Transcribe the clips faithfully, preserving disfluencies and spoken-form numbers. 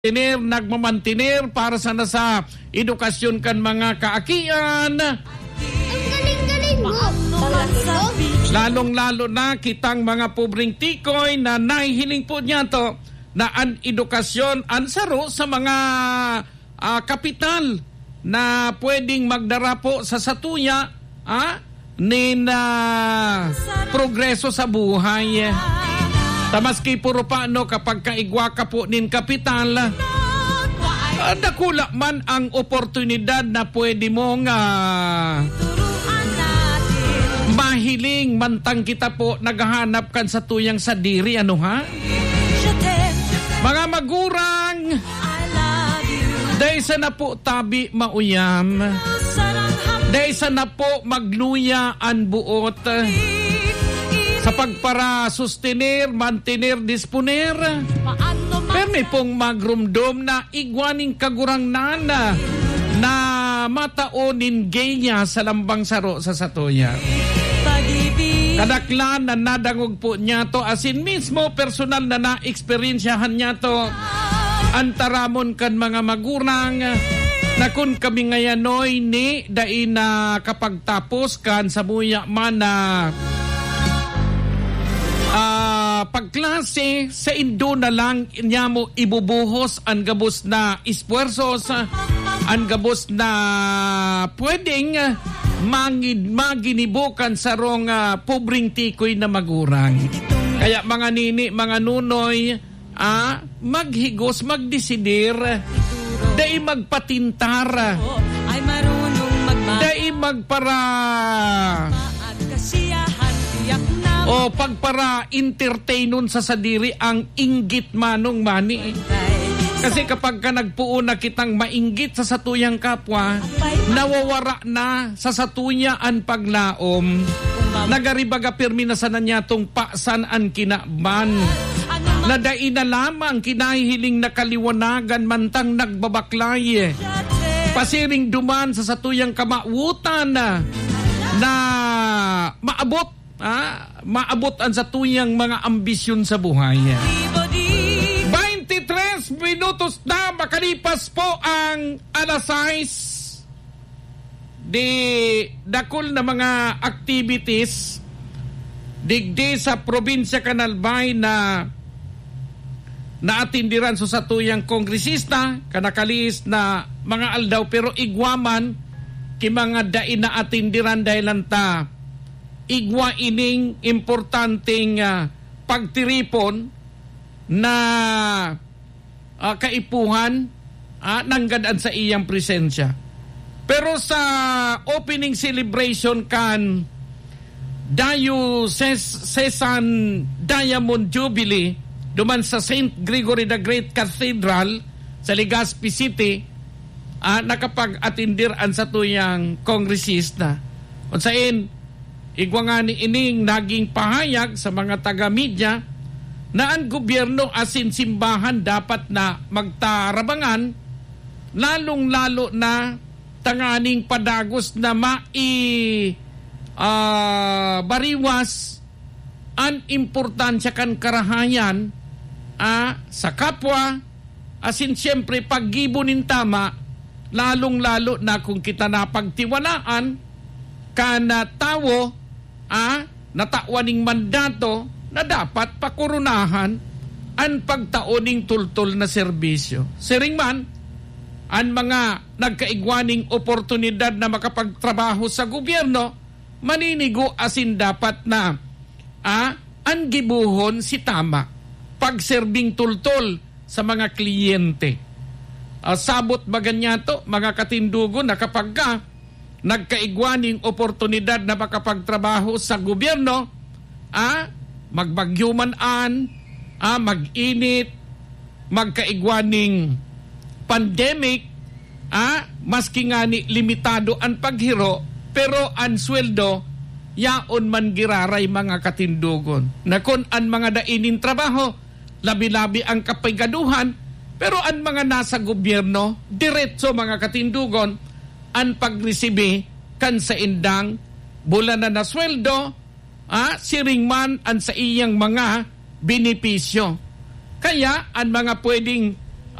Tiner, nagmamantinir para sana sa edukasyon kan mga kaakian. Ang galing-galing mo. Lalong-lalo na kitang mga pobreng tikoy na nahihiling po niya to na ang edukasyon ansaro sa mga uh, kapital na pwedeng magdara po sa satuya ah, nin uh, progreso sa buhay. Tamaski puro paano kapag kaigwa ka po nin kapital, uh, nakula man ang oportunidad na pwede mong uh, mahiling mantang kita po naghahanap kan sa tuyang sadiri. Ano ha? Mga magurang, dahil sa na po tabi mauyam, dahil sa na po magluya ang buot, sa pagpara sustenir, mantenir, disponer. Permi pong magrumdom na igwaning kagurang nana na mataonin gaya sa lambang saro sa satoya. Kadaklan na nadangog po niya to asin mismo personal na na-eksperyensyahan niya to. Antaramon kan mga magurang na kung kami ngayanoy ni dai na kapag tapos kan sa buya man na Uh, pagklase sa indo na lang niya mo ibubuhos ang gabos na espuersos, ang gabos na pwedeng mangid, maginibukan sa rong uh, pobreng tikoy na magurang. Kaya mga nini, mga nunoy, uh, maghigos, magdesidir, dai magpatintar, dai magpara o pagpara entertainon sa sadiri ang inggit manong mani. Kasi kapag ka nagpuo na kitang mainggit sa satuyang kapwa, nawawara na sa satuya ang paglaom. Nagaribaga pirmi na sana niya tong paksan ang kinaban. Nadai na lamang kinahihiling na kaliwanagan mantang nagbabaklay. Pasiring duman sa satuyang kamautan na, na maabot Ah, maabot ang sa tuyang mga ambisyon sa buhay. twenty-tres minutos na makalipas po ang alas sais. Di dakol na mga activities digdi sa probinsya Canalbay na naatindiran so sa tuyang kongresista kanakalis na mga aldaw pero igwaman ki mga dai na atindiran dahil lanta igwa ining importanteng uh, pagtiripon na uh, kaipuhan uh, nanggadaan sa iyang presensya. Pero sa opening celebration kan Diocesan Diamond Jubilee duman sa Saint Gregory the Great Cathedral sa Legazpi City, uh, nakapag-atindiran sa tuyang kongresista. Unsain igwa nga ni ining naging pahayag sa mga taga-media na ang gobyerno asin simbahan dapat na magtarabangan lalong-lalo na tanganing padagos na mai uh, bariwas ang importansya kan karahayan uh, sa kapwa asin siyempre paggibunin tama lalong-lalo na kung kita napagtiwalaan kana tawo Ah, natawaning mandato na dapat pakurunahan ang pagtaoning tultol na serbisyo. Siring man, ang mga nagkaigwaning oportunidad na makapagtrabaho sa gobyerno, maninigo asin dapat na ah, ang gibuhon si tama, pagserbing tultol sa mga kliyente. Ah, sabot ba ganyato, mga katindugo na kapag ka nagkaigwaning oportunidad na makapagtrabaho sa gobyerno, ah, magbagyuman-an, ah, mag-init, magkaigwaning pandemic, ah, maski nga ni limitado ang paghiro, pero ang sweldo, yaon man giraray mga katindugon. Na kung ang mga dainin trabaho, labi-labi ang kapigaduhan, pero ang mga nasa gobyerno, diretso mga katindugon, ang pagresibi kan sa indang bulan na nasweldo, ah, siring man ang sa iyang mga benepisyo. Kaya ang mga pwedeng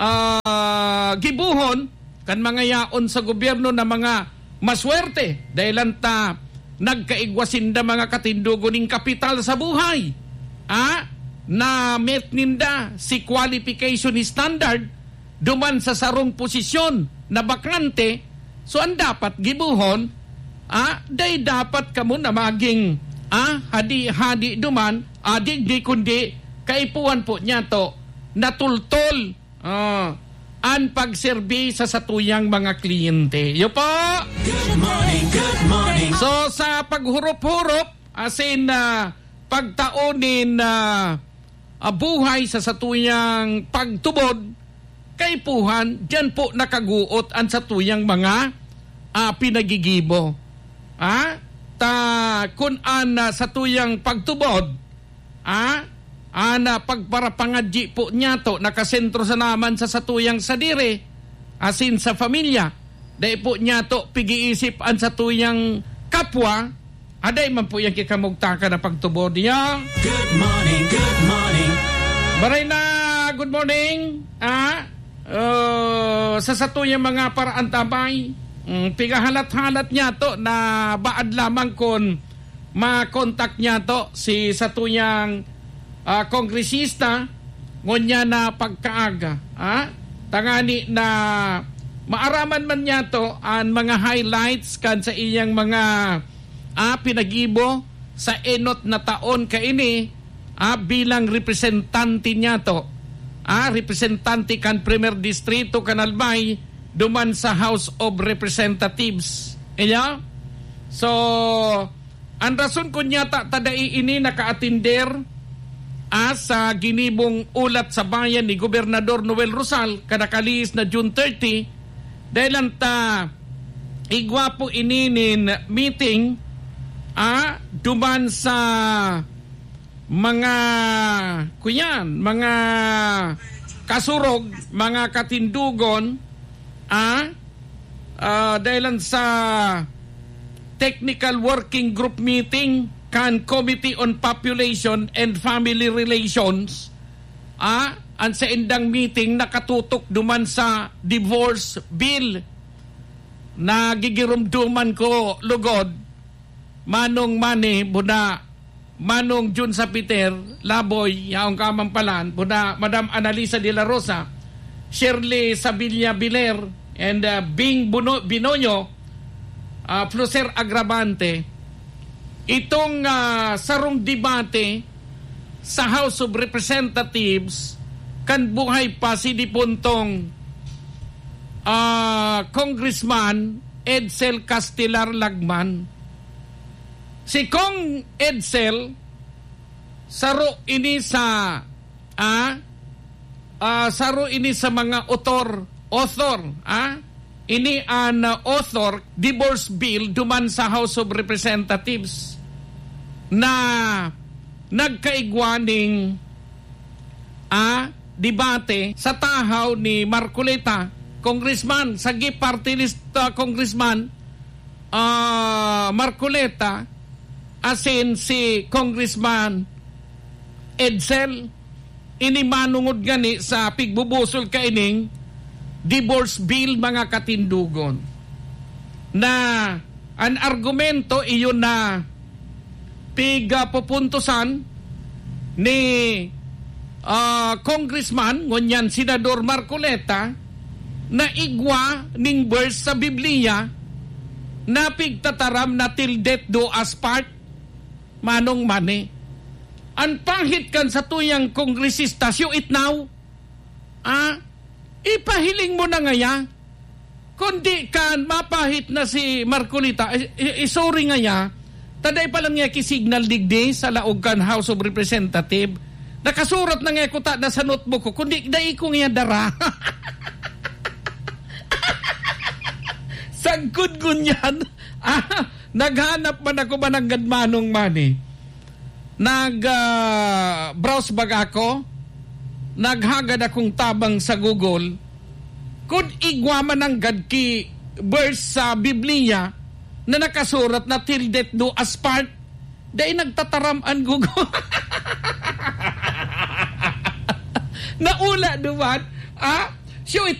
uh, gibuhon kan mga yaon sa gobyerno na mga maswerte dahil ta nagkaigwasinda mga katindugo ning kapital sa buhay. Ah, na met ninda si qualification standard duman sa sarong posisyon na bakante. So ang dapat gibuhon, ah, day dapat kamo na maging ah, hadi-hadi duman, ah, di, di kundi kaipuan po niya to natultol ah, ang pagserbi sa satuyang mga kliyente. Yo po! Good morning, good morning. So sa paghurup-hurup, asin na uh, pagtaonin na uh, buhay sa satuyang pagtubod, kaipuhan, diyan po nakaguot ang satuyang mga uh, pinagigibo. Ah? Ta kun an uh, satuyang pagtubod, ah? ana pagparapangadji po niya to nakasentro sa naman sa satuyang sadire asin sa pamilya dahil po niya to pigiisip ang satuyang kapwa aday man po yung kikamugtaka na pagtubod niya. Good morning, good morning. Baray na good morning ah uh, sa satuyang mga paraan tabay um, pigahalat-halat niya to na baad lamang kon makontak niya to si satuyang Uh, kongresista ngonya na pagkaaga ah? Tangani na maaraman man niya to ang mga highlights kan sa iyang mga ah, pinagibo sa enot na taon kaini ah, bilang representante niya to ah, representante kan Premier Distrito kan Albay duman sa House of Representatives. Iya? So ang rason ko niya ta tadai ini naka-atinder as sa ginibong ulat sa bayan ni Gobernador Noel Rosal kadakalis na June thirty dahil ang ta igwa po ininin meeting ah, duman sa mga kuyan, mga kasurog, mga katindugon ah, ah, dahil sa technical working group meeting kan Committee on Population and Family Relations ah, ang sa indang meeting nakatutok duman sa divorce bill na gigirumduman ko lugod manong mani buna manong Jun sa Peter Laboy yaong kamampalan buna Madam Analisa de la Rosa Shirley Sabilla Biler and uh, Bing Buno, Binoño uh, Fluser Agravante. Itong uh, sarong debate sa House of Representatives kan buhay pa si dipuntong uh, Congressman Edsel Castelar Lagman. Si Kong Edsel saro ini sa ah, uh, saro ini sa mga author author ah ini an uh, author divorce bill duman sa House of Representatives na nagkaigwaning ah, debate sa tahaw ni Marcoleta, congressman, sagi party list uh, congressman uh, Marcoleta asin si congressman Edsel ini manungod gani sa pigbubusol kaining divorce bill mga katindugon na ang argumento iyon na piga pupuntusan ni uh, congressman ngunyan Senador Marcoleta na igwa ning verse sa Biblia na pigtataram na till death do us part manong mani ang pangit kan sa tuyang kongresista siyo it now ah ipahiling mo na ngaya. Kundi kan mapahit na si Marcoleta, isori ngaya, taday pa lang niya kisignal digdi sa laog kan House of Representative. Nakasurat na nga kuta na sa notebook ko, kundi dahi ko nga dara. Sagkod ko niyan. Ah, naghanap man ako ba ng gadmanong mani? Nag-browse uh, bag ako, naghagad akong tabang sa Google kung igwa man ang gadki verse sa Biblia na nakasurat na till death do us part dahil nagtataram ang Google. Naula duman ah, Siyo iti